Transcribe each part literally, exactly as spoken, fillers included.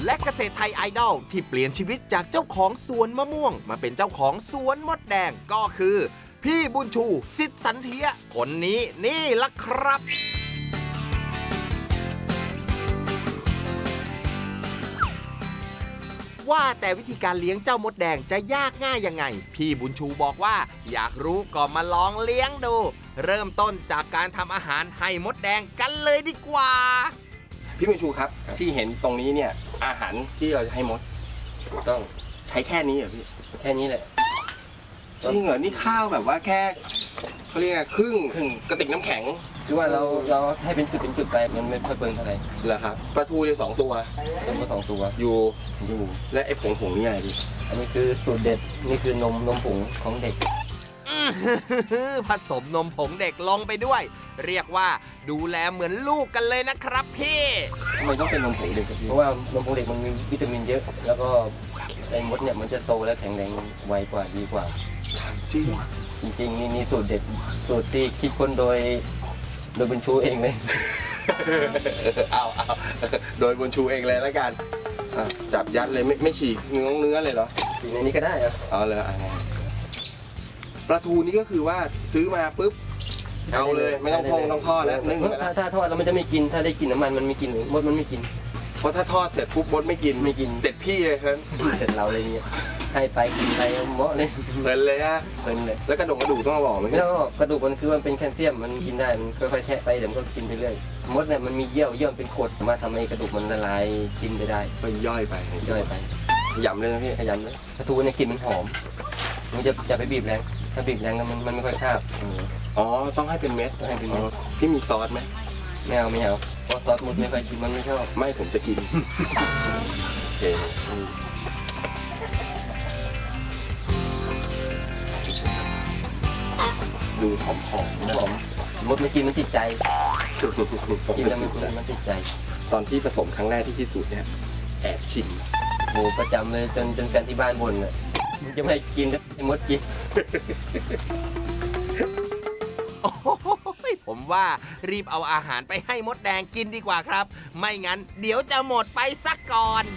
และเกษตรไทยไอดอลที่เปลี่ยนชีวิตจากเจ้าของสวนมะม่วงมาเป็นเจ้าของสวนมดแดงก็คือพี่บุญชูสิทธิ์สันเทียคนนี้นี่ล่ะครับว่าแต่วิธีการเลี้ยงเจ้ามดแดงจะยากง่ายยังไงพี่บุญชูบอกว่าอยากรู้ก็มาลองเลี้ยงดูเริ่มต้นจากการทำอาหารให้มดแดงกันเลยดีกว่าพี่บุญชูครับที่เห็นตรงนี้เนี่ยอาหารที่เราจะให้มดต้องใช้แค่นี้เหรอพี่แค่นี้แหละจริงเหรอนี่ข้าวแบบว่าแค่เขาเรียกครึ่งครึ่งกระติกน้ำแข็งคือว่าเราเราให้เป็นจุดเป็นจุดไปมันไม่ค่อยเปลืองเท่าไหร่เหรอครับปลาทูเนี่ยสองตัวตัวก็สองตัวอยู่อยู่และไอ้ผงผงนี่อะไรพี่อันนี้คือสูตรเด็ดนี่คือนมนมผงของเด็กผสมนมผงเด็กลงไปด้วยเรียกว่าดูแลเหมือนลูกกันเลยนะครับพี่ทำไมต้องเป็นนมผงเด็กเพราะว่านมผงเด็กมันมีวิตามินเยอะแล้วก็ไอ้มดเนี่ยมันจะโตและแข็งแรงไวกว่าดีกว่าจริงจริงๆนี่นี่สูตรเด็ดสูตรที่คิดค้นโดยโดยบุญชูเองเลยเอาเอาโดยบุญชูเองเลยแล้วกันจับยัดเลยไม่ไม่ฉีกเนื้อเนื้อเลยเหรอฉีกในนี้ก็ได้ครับเอาเลยอะไรปลาทูนี่ก็คือว่าซื้อมาปุ๊บเอาเลยไม่ต้องทงต้องทอดแล้วนึ่งถ้าถ้าทอดแล้วมันจะไม่กินถ้าได้กินน้ำมันมันไม่กินมดมันไม่กินเพราะถ้าทอดเสร็จปุ๊บมดไม่กินไม่กินเสร็จพี่เลยครับเสร็จเราเลยเนี่ยให้ไปกินไปมดเลยเพลินเลยอะเพลินเลยแล้วกระดูกกระดูกต้องมาบอกไหมไม่ต้องกระดูกมันคือมันเป็นแคลเซียมมันกินได้มันค่อยๆแทะไปเดี๋ยวมันก็กินไปเรื่อยมดเนี่ยมันมีเยื่อเยื่อเป็นกรดมาทำให้กระดูกมันละลายกินไปได้ก็ย่อยไปย่อยไปขยำเลยนะพี่ขยำเลยปลาทูเนี่ยกลิ่นมันหอมมันจะจะไปบีบแรงถ้าบีบแรงมันมันไม่ค่อยคาบอ๋อต้องให้เป็นเม็ดต้องให้เป็นเม็ดพี่มีซอสไหมไม่เอาไม่เอาเพราะซอสมดไม่ค่อยกินมันไม่ชอบไม่ผมจะกินโอเคดูหอมหอมหอมมดไม่กินมันติดใจกินแล้วมันมันติดใจตอนที่ผสมครั้งแรกที่ที่สุดเนี่ยแอบชิมโอ้ประจำเลยจนจนกันที่บ้านบ่นอ่ะมันจะไม่กินไอ้มดกินโอ้ยผมว่ารีบเอาอาหารไปให้มดแดงกินดีกว่าครับไม่งั้นเดี๋ยวจะหมดไปสักก่อน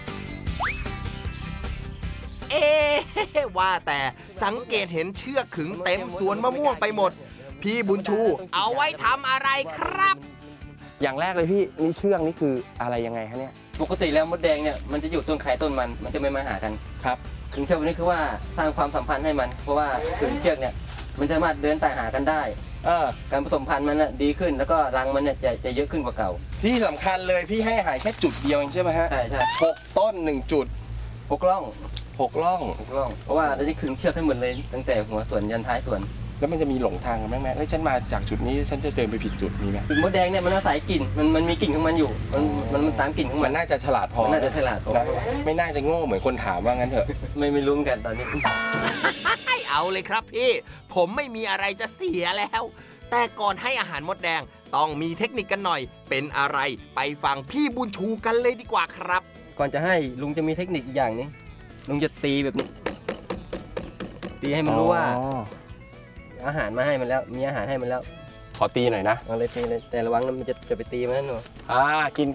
เอ๊ว่าแต่สังเกตเห็นเชือกขึงเต็มสวนมะม่วงไปหมดพี่บุญชูเอาไว้ทำอะไรครับอย่างแรกเลยพี่นี่เชือกนี่คืออะไรยังไงคะเนี่ยปกติแล้วมดแดงเนี่ยมันจะอยู่ต้นไข่ต้นมันมันจะไม่มาหากันครับขึงเชือกนี้คือว่าสร้างความสัมพันธ์ให้มันเพราะว่าขึงเชือกเนี่ยมันสามารถเดินไต่หากันได้เออการผสมพันธุ์มันน่ะดีขึ้นแล้วก็รังมันเนี่ยจะจะเยอะขึ้นกว่าเก่าที่สำคัญเลยพี่ให้อาหารแค่จุดเดียวใช่ไหมฮะใช่ใช่หกต้นหนึ่งจุดหกล่องหกล่องหกล่องเพราะว่าเราจะขึงเชือกให้หมดเลยตั้งแต่หัวส่วนยันท้ายส่วนแล้วมันจะมีหลงทางกันไหมแม่เอ้ยฉันมาจากจุดนี้ฉันจะเดินไปผิดจุดมีไหมมดแดงเนี่ยมันอาศัยกลิ่นมันมันมีกลิ่นของมันอยู่มันมันมันตามกลิ่นของมันน่าจะฉลาดพอน่าจะฉลาดพอนะไม่น่าจะโง่เหมือนคนถามว่างั้นเถอะไม่ไม่รู้กันตอนนี้เอาเลยครับพี่ผมไม่มีอะไรจะเสียแล้วแต่ก่อนให้อาหารมดแดงต้องมีเทคนิคกันหน่อยเป็นอะไรไปฟังพี่บุญชูกันเลยดีกว่าครับก่อนจะให้ลุงจะมีเทคนิคอีกอย่างนึงลุงจะตีแบบนี้ตีให้มันรู้ว่าอาหารมาให้มันแล้วมีอาหารให้มันแล้วขอตีหน่อยนะเอาเลยตีเลยแต่ระวังมันจะจะไปตีมันหนูอ่ากิน